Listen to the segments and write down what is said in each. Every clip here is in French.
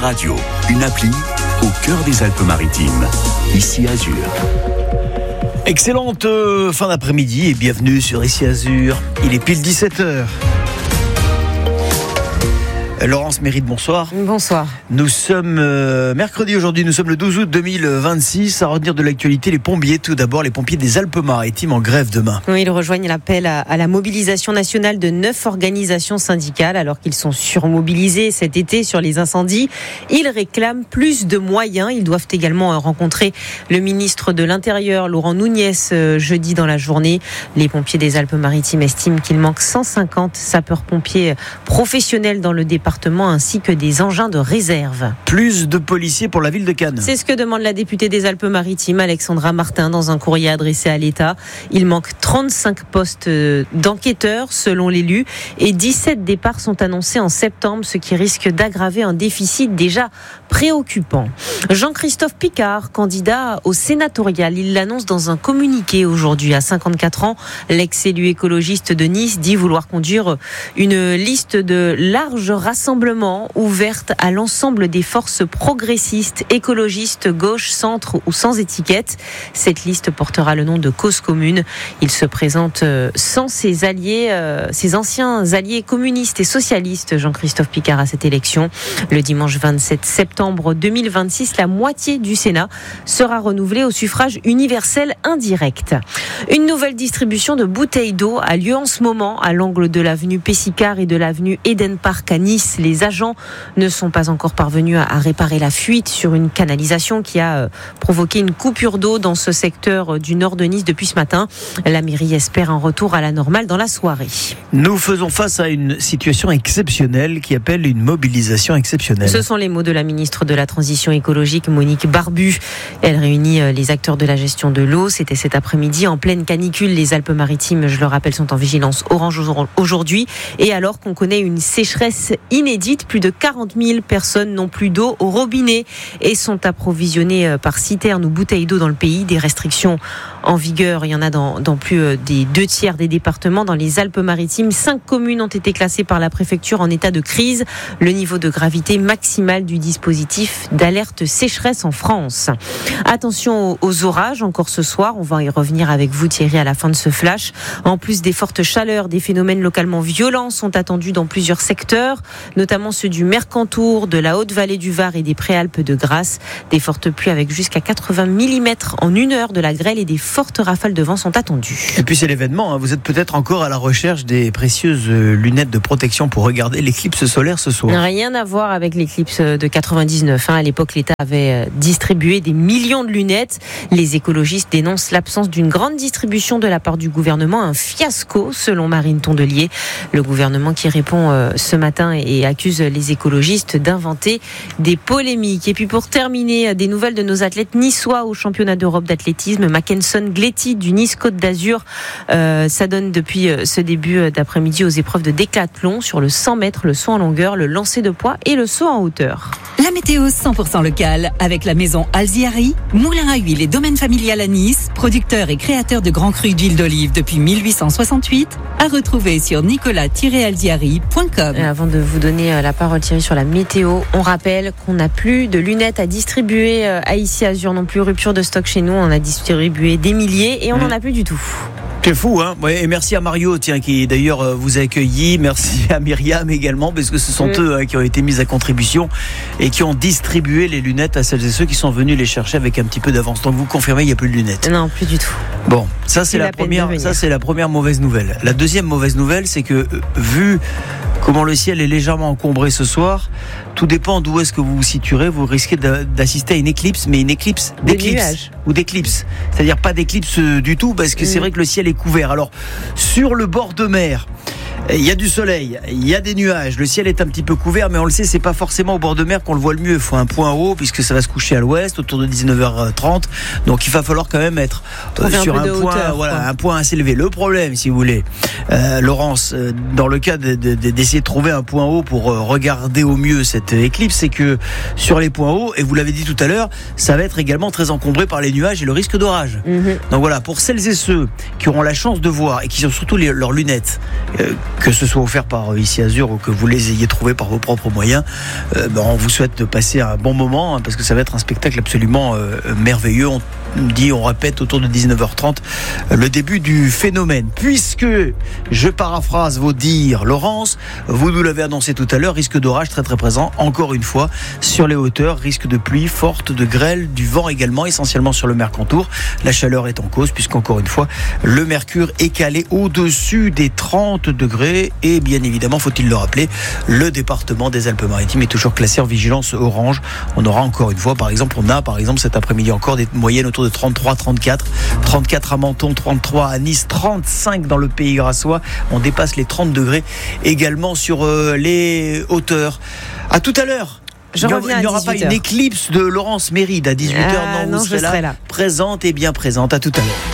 Radio, une appli au cœur des Alpes-Maritimes. Ici Azur. Excellente fin d'après-midi et bienvenue sur Ici Azur. Il est pile 17h. Laurence Mérite, bonsoir. Bonsoir. Nous sommes mercredi aujourd'hui, nous sommes le 12 août 2026. À retenir de l'actualité, les pompiers, tout d'abord, les pompiers des Alpes-Maritimes en grève demain. Oui, ils rejoignent l'appel à la mobilisation nationale de 9 organisations syndicales alors qu'ils sont surmobilisés cet été sur les incendies. Ils réclament plus de moyens. Ils doivent également rencontrer le ministre de l'Intérieur, Laurent Nunez, jeudi dans la journée. Les pompiers des Alpes-Maritimes estiment qu'il manque 150 sapeurs-pompiers professionnels dans le département, ainsi que des engins de réserve. Plus de policiers pour la ville de Cannes. C'est ce que demande la députée des Alpes-Maritimes, Alexandra Martin, dans un courrier adressé à l'État. Il manque 35 postes d'enquêteurs, selon l'élu, et 17 départs sont annoncés en septembre, ce qui risque d'aggraver un déficit déjà préoccupant. Jean-Christophe Picard, candidat au sénatorial, il l'annonce dans un communiqué aujourd'hui. À 54 ans, l'ex-élu écologiste de Nice dit vouloir conduire une liste de larges rassemblements ouverte à l'ensemble des forces progressistes, écologistes, gauche, centre ou sans étiquette. Cette liste portera le nom de Cause Commune. Il se présente sans ses alliés, ses anciens alliés communistes et socialistes, Jean-Christophe Picard, à cette élection. Le dimanche 27 septembre 2026, la moitié du Sénat sera renouvelée au suffrage universel indirect. Une nouvelle distribution de bouteilles d'eau a lieu en ce moment à l'angle de l'avenue Pessicard et de l'avenue Eden Park à Nice. Les agents ne sont pas encore parvenus à réparer la fuite sur une canalisation qui a provoqué une coupure d'eau dans ce secteur du nord de Nice depuis ce matin. La mairie espère un retour à la normale dans la soirée. Nous faisons face à une situation exceptionnelle qui appelle une mobilisation exceptionnelle. Ce sont les mots de la ministre de la Transition écologique, Monique Barbu. Elle réunit les acteurs de la gestion de l'eau. C'était cet après-midi en pleine canicule. Les Alpes-Maritimes, je le rappelle, sont en vigilance orange aujourd'hui. Et alors qu'on connaît une sécheresse inédite, plus de 40 000 personnes n'ont plus d'eau au robinet et sont approvisionnées par citernes ou bouteilles d'eau dans le pays. Des restrictions en vigueur, il y en a dans plus des 2/3 des départements. Dans les Alpes-Maritimes, 5 communes ont été classées par la préfecture en état de crise. Le niveau de gravité maximal du dispositif d'alerte sécheresse en France. Attention aux orages encore ce soir. On va y revenir avec vous, Thierry, à la fin de ce flash. En plus des fortes chaleurs, des phénomènes localement violents sont attendus dans plusieurs secteurs, notamment ceux du Mercantour, de la Haute-Vallée du Var et des Préalpes de Grasse. Des fortes pluies avec jusqu'à 80 mm en 1 heure, de la grêle et des fortes rafales de vent sont attendues. Et puis c'est l'événement, vous êtes peut-être encore à la recherche des précieuses lunettes de protection pour regarder l'éclipse solaire ce soir. Rien à voir avec l'éclipse de 99. À l'époque, l'État avait distribué des millions de lunettes. Les écologistes dénoncent l'absence d'une grande distribution de la part du gouvernement. Un fiasco, selon Marine Tondelier. Le gouvernement qui répond ce matin et accuse les écologistes d'inventer des polémiques. Et puis pour terminer, des nouvelles de nos athlètes niçois au championnat d'Europe d'athlétisme. Mackenson Gletti du Nice Côte d'Azur s'adonne depuis ce début d'après-midi aux épreuves de décathlon sur le 100 mètres, le saut en longueur, le lancer de poids et le saut en hauteur. La météo 100% locale avec la maison Alziari, moulin à huile et domaine familial à Nice, producteur et créateur de grands crus d'huile d'olive depuis 1868, à retrouver sur nicolas-alziari.com. Avant de vous donner la parole, Thierry, sur la météo, on rappelle qu'on n'a plus de lunettes à distribuer à Ici Azur non plus. Rupture de stock chez nous, on a distribué des milliers et on n'en a plus du tout. C'est fou, hein. Ouais, et merci à Mario, qui d'ailleurs vous a accueilli. Merci à Myriam également, parce que ce sont eux qui ont été mis à contribution et qui ont distribué les lunettes à celles et ceux qui sont venus les chercher avec un petit peu d'avance. Donc vous confirmez, il n'y a plus de lunettes. Non, plus du tout. Bon, ça c'est la première mauvaise nouvelle. La deuxième mauvaise nouvelle, c'est que vu comment le ciel est légèrement encombré ce soir, tout dépend d'où est-ce que vous vous situerez. Vous risquez d'assister à une éclipse, mais une éclipse d'éclipse ou d'éclipse. C'est-à-dire pas d'éclipse du tout, parce que c'est vrai que le ciel est couvert. Alors, sur le bord de mer, il y a du soleil, il y a des nuages, le ciel est un petit peu couvert, mais on le sait, c'est pas forcément au bord de mer qu'on le voit le mieux. Il faut un point haut, puisque ça va se coucher à l'ouest autour de 19h30. Donc il va falloir quand même être sur un point assez élevé. Le problème, si vous voulez, Laurence, dans le cas des essayer de trouver un point haut pour regarder au mieux cette éclipse, c'est que sur les points hauts, et vous l'avez dit tout à l'heure, ça va être également très encombré par les nuages et le risque d'orage. Donc voilà, pour celles et ceux qui auront la chance de voir et qui ont surtout leurs lunettes, que ce soit offert par Ici Azur ou que vous les ayez trouvées par vos propres moyens, on vous souhaite de passer un bon moment, parce que ça va être un spectacle absolument merveilleux. On répète autour de 19h30 le début du phénomène, puisque je paraphrase vos dires, Laurence, vous nous l'avez annoncé tout à l'heure, risque d'orage très très présent encore une fois sur les hauteurs, risque de pluie forte, de grêle, du vent également, essentiellement sur le Mercantour. La chaleur est en cause puisqu'encore une fois le mercure est calé au-dessus des 30 degrés et bien évidemment, faut-il le rappeler, le département des Alpes-Maritimes est toujours classé en vigilance orange. On aura encore une fois, par exemple cet après-midi encore des moyennes autour de 33, 34 à Menton, 33 à Nice, 35 dans le Pays Grassois. On dépasse les 30 degrés également sur les hauteurs. À tout à l'heure. Il n'y aura pas une éclipse de Laurence Méride à 18h. Non, je serai là. Présente et bien présente. À tout à l'heure.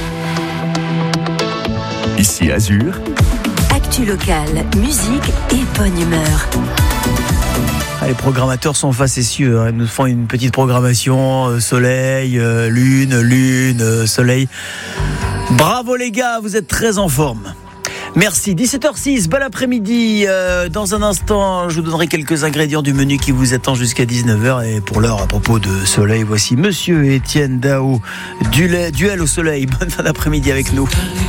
Ici Azur. Actu locale, musique et bonne humeur. Les programmateurs sont facétieux, ils nous font une petite programmation, soleil, lune, soleil. Bravo les gars, vous êtes très en forme. Merci, 17h06, bon après-midi. Dans un instant, je vous donnerai quelques ingrédients du menu qui vous attend jusqu'à 19h. Et pour l'heure, à propos de soleil, voici Monsieur Étienne Dao, duel au soleil. Bonne fin d'après-midi avec nous.